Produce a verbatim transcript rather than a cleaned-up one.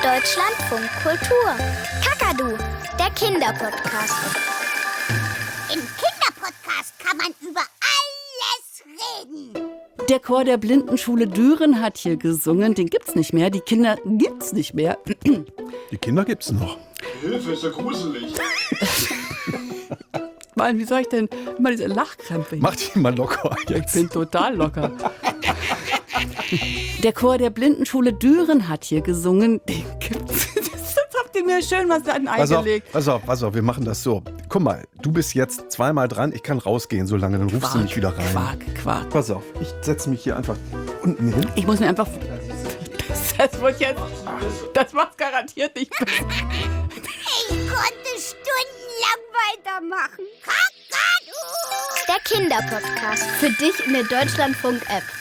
Deutschlandfunk Kultur. Kakadu, der Kinderpodcast. Im Kinderpodcast kann man über alles reden. Der Chor der Blindenschule Düren hat hier gesungen. Den gibt's nicht mehr. Die Kinder gibt's nicht mehr. Die Kinder gibt's noch. Hilfe, ist ja gruselig. Mann, wie soll ich denn immer diese Lachkrämpfe hier? Mach dich mal locker jetzt. Ich bin total locker. Der Chor der Blindenschule Düren hat hier gesungen. Den gibt's. Das habt ihr mir schön was an Pass auf, eingelegt. pass auf, pass auf, wir machen das so. Guck mal, du bist jetzt zweimal dran, ich kann rausgehen so lange, dann rufst du mich wieder rein. Quark, Quark. Pass auf, ich setze mich hier einfach unten hin. Ich muss mir einfach... Das, das wird jetzt... Das macht garantiert nicht besser. Ich konnte stundenlang weitermachen. Kakadu! Der Kinderpodcast. Für dich in der Deutschlandfunk-App.